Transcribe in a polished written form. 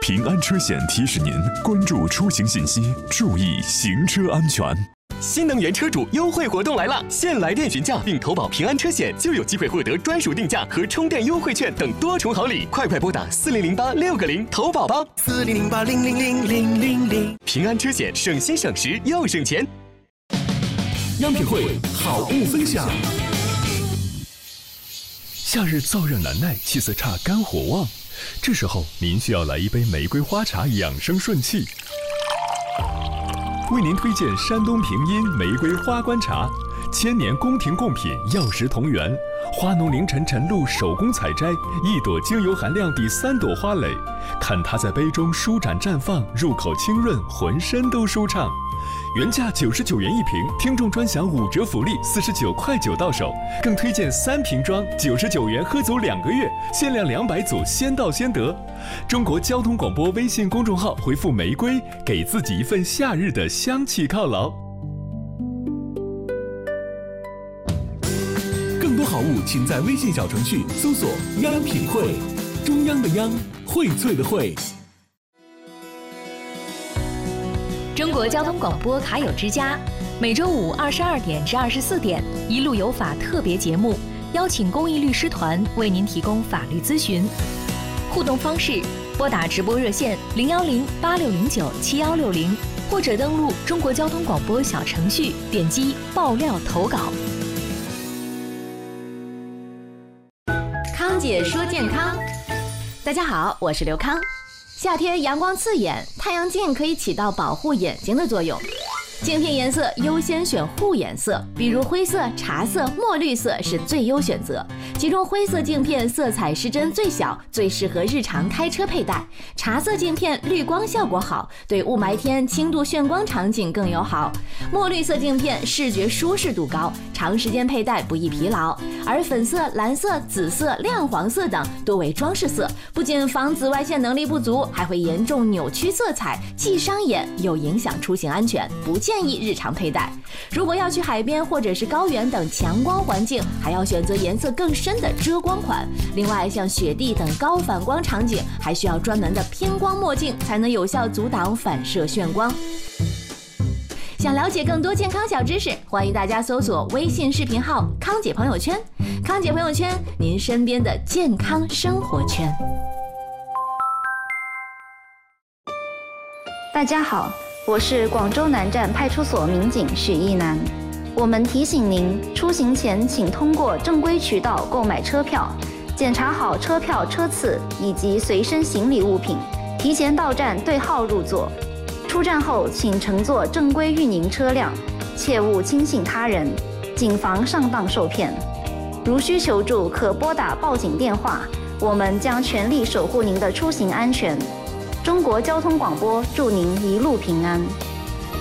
平安车险提示您关注出行信息，注意行车安全。 新能源车主优惠活动来了！现来电询价并投保平安车险，就有机会获得专属定价和充电优惠券等多重好礼。快拨打4008-6个0投保吧！4008-000-000。平安车险，省心省时又省钱。 央品汇好物分享。夏日燥热难耐，气色差，肝火旺，这时候您需要来一杯玫瑰花茶养生顺气。为您推荐山东平阴玫瑰花冠茶，1000年宫廷贡品，药食同源，花农凌晨晨露手工采摘，一朵精油含量抵3朵花蕾，看它在杯中舒展绽放，入口清润，浑身都舒畅。原价99元一瓶，听众专享5折福利，49.9块到手，更推荐3瓶装，99元喝足2个月，限量200组，先到先得。中国交通广播微信公众号回复玫瑰，给自己一份夏日的香气犒劳。 更多好物请在微信小程序搜索央品汇，中央的央，荟萃的荟。 中国交通广播卡友之家，每周五22点至24点，一路有法特别节目，邀请公益律师团为您提供法律咨询。互动方式：拨打直播热线010-8609-7160，或者登录中国交通广播小程序，点击爆料投稿。 康姐说健康，大家好，我是刘康。夏天阳光刺眼，太阳镜可以起到保护眼睛的作用。镜片颜色优先选护眼色，比如灰色、茶色、墨绿色是最优选择。其中灰色镜片色彩失真最小，最适合日常开车佩戴。茶色镜片绿光效果好，对雾霾天、轻度眩光场景更友好。墨绿色镜片视觉舒适度高，长时间佩戴不易疲劳。而粉色、蓝色、紫色、亮黄色等多为装饰色，不仅防紫外线能力不足，还会严重扭曲色彩，既伤眼又影响出行安全，不建议日常佩戴。如果要去海边或者是高原等强光环境，还要选择颜色更深的遮光款。另外，像雪地等高反光场景，还需要专门的偏光墨镜，才能有效阻挡反射眩光。想了解更多健康小知识，欢迎大家搜索微信视频号康姐朋友圈。康姐朋友圈，您身边的健康生活圈。 大家好，我是广州南站派出所民警许一楠。我们提醒您，出行前请通过正规渠道购买车票，检查好车票车次以及随身行李物品，提前到站对号入座。出站后请乘坐正规运营车辆，切勿轻信他人，谨防上当受骗。如需求助，可拨打报警电话，我们将全力守护您的出行安全。中国交通广播祝您一路平安。